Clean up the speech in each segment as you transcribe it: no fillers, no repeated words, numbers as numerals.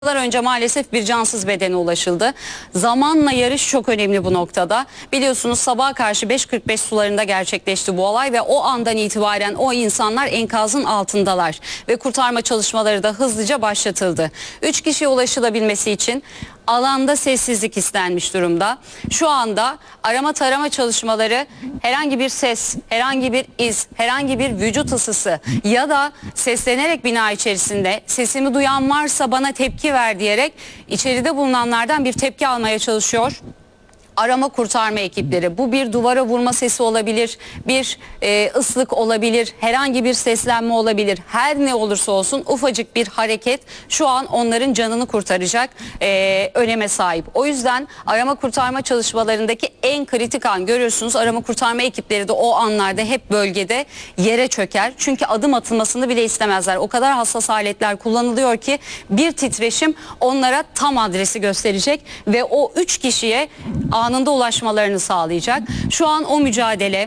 Önce maalesef bir cansız bedene ulaşıldı. Zamanla yarış çok önemli bu noktada. Biliyorsunuz sabaha karşı 5.45 sularında gerçekleşti bu olay ve o andan itibaren o insanlar enkazın altındalar ve kurtarma çalışmaları da hızlıca başlatıldı. 3 kişiye ulaşılabilmesi için alanda sessizlik istenmiş durumda. Şu anda arama tarama çalışmaları herhangi bir ses, herhangi bir iz, herhangi bir vücut ısısı ya da seslenerek bina içerisinde sesimi duyan varsa bana tepki ver diyerek içeride bulunanlardan bir tepki almaya çalışıyor arama kurtarma ekipleri. Bu bir duvara vurma sesi olabilir, bir ıslık olabilir, herhangi bir seslenme olabilir. Her ne olursa olsun ufacık bir hareket şu an onların canını kurtaracak öneme sahip. O yüzden arama kurtarma çalışmalarındaki en kritik an, görüyorsunuz arama kurtarma ekipleri de o anlarda hep bölgede yere çöker. Çünkü adım atılmasını bile istemezler. O kadar hassas aletler kullanılıyor ki bir titreşim onlara tam adresi gösterecek ve o 3 kişiye anında ulaşmalarını sağlayacak. Şu an o mücadele,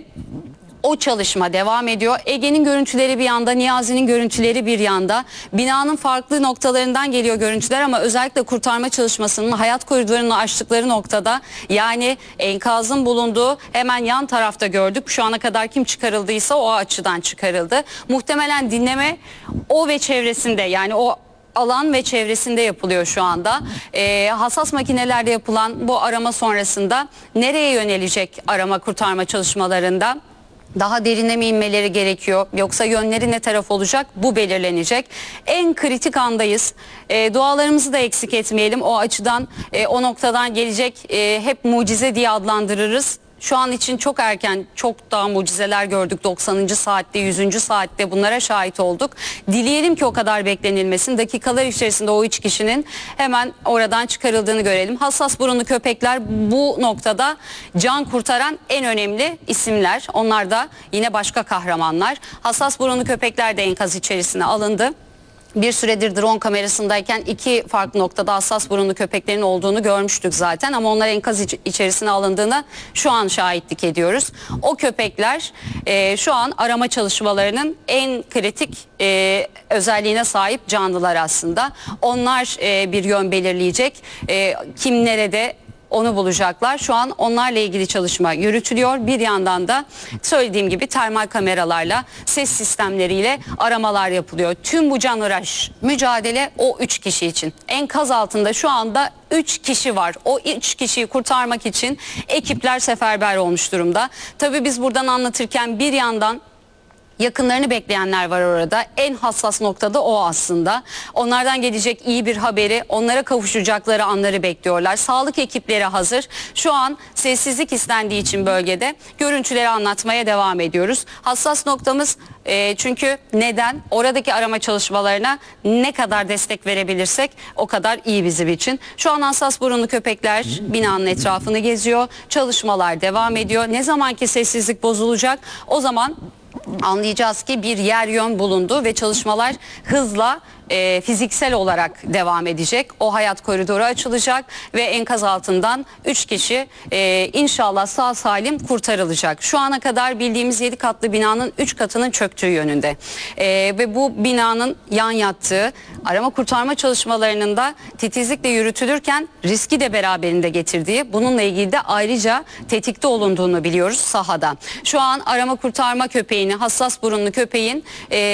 o çalışma devam ediyor. Ege'nin görüntüleri bir yanda, Niyazi'nin görüntüleri bir yanda. Binanın farklı noktalarından geliyor görüntüler ama özellikle kurtarma çalışmasının hayat koridorunu açtıkları noktada, yani enkazın bulunduğu hemen yan tarafta gördük. Şu ana kadar kim çıkarıldıysa o açıdan çıkarıldı. Muhtemelen dinleme o ve çevresinde, yani o alan ve çevresinde yapılıyor şu anda. Hassas makinelerde yapılan bu arama sonrasında nereye yönelecek arama kurtarma çalışmalarında? Daha derine mi inmeleri gerekiyor yoksa yönleri ne taraf olacak, bu belirlenecek. En kritik andayız. Dualarımızı da eksik etmeyelim. O açıdan o noktadan gelecek hep mucize diye adlandırırız. Şu an için çok erken, çok daha mucizeler gördük. 90. saatte, 100. saatte bunlara şahit olduk. Dileyelim ki o kadar beklenilmesin. Dakikalar içerisinde o 3 kişinin hemen oradan çıkarıldığını görelim. Hassas burunlu köpekler bu noktada can kurtaran en önemli isimler. Onlar da yine başka kahramanlar. Hassas burunlu köpekler de enkaz içerisine alındı. Bir süredir drone kamerasındayken 2 farklı noktada hassas burunlu köpeklerin olduğunu görmüştük zaten ama onlar enkaz içerisine alındığına şu an şahitlik ediyoruz. O köpekler şu an arama çalışmalarının en kritik özelliğine sahip canlılar aslında. Onlar bir yön belirleyecek. Kim nerede? Onu bulacaklar. Şu an onlarla ilgili çalışma yürütülüyor. Bir yandan da söylediğim gibi termal kameralarla, ses sistemleriyle aramalar yapılıyor. Tüm bu canhıraş mücadele o 3 kişi için. Enkaz altında şu anda 3 kişi var. O 3 kişiyi kurtarmak için ekipler seferber olmuş durumda. Tabii biz buradan anlatırken bir yandan yakınlarını bekleyenler var orada. En hassas noktada o aslında. Onlardan gelecek iyi bir haberi, onlara kavuşacakları anları bekliyorlar. Sağlık ekipleri hazır. Şu an sessizlik istendiği için bölgede görüntüleri anlatmaya devam ediyoruz. Hassas noktamız çünkü neden? Oradaki arama çalışmalarına ne kadar destek verebilirsek o kadar iyi bizim için. Şu an hassas burunlu köpekler binanın etrafını geziyor. Çalışmalar devam ediyor. Ne zamanki sessizlik bozulacak, o zaman anlayacağız ki bir yer yön bulundu ve çalışmalar hızla fiziksel olarak devam edecek. O hayat koridoru açılacak ve enkaz altından 3 kişi inşallah sağ salim kurtarılacak. Şu ana kadar bildiğimiz 7 katlı binanın 3 katının çöktüğü yönünde. Ve bu binanın yan yattığı arama kurtarma çalışmalarının da titizlikle yürütülürken riski de beraberinde getirdiği, bununla ilgili de ayrıca tetikte olunduğunu biliyoruz sahada. Şu an arama kurtarma köpeğini, hassas burunlu köpeğin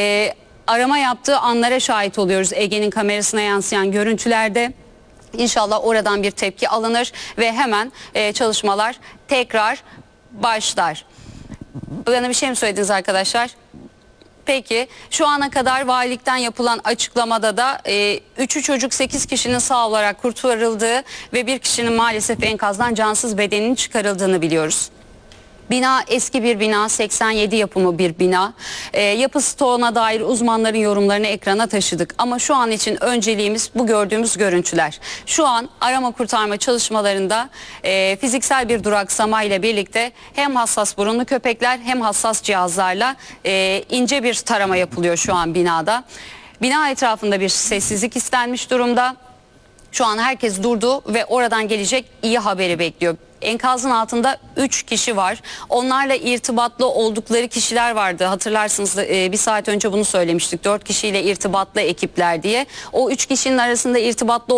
arama yaptığı anlara şahit oluyoruz Ege'nin kamerasına yansıyan görüntülerde. İnşallah oradan bir tepki alınır ve hemen çalışmalar tekrar başlar. Bana bir şey mi söylediniz arkadaşlar? Peki, şu ana kadar valilikten yapılan açıklamada da 3'ü çocuk, 8 kişinin sağ olarak kurtarıldığı ve bir kişinin maalesef enkazdan cansız bedeninin çıkarıldığını biliyoruz. Bina eski bir bina, 87 yapımı bir bina. Yapı stoğuna dair uzmanların yorumlarını ekrana taşıdık. Ama şu an için önceliğimiz bu gördüğümüz görüntüler. Şu an arama kurtarma çalışmalarında fiziksel bir duraksama ile birlikte hem hassas burunlu köpekler hem hassas cihazlarla ince bir tarama yapılıyor şu an binada. Bina etrafında bir sessizlik istenmiş durumda. Şu an herkes durdu ve oradan gelecek iyi haberi bekliyor. Enkazın altında 3 kişi var. Onlarla irtibatlı oldukları kişiler vardı. Hatırlarsınız bir saat önce bunu söylemiştik. 4 kişiyle irtibatlı ekipler diye. O 3 kişinin arasında irtibatlı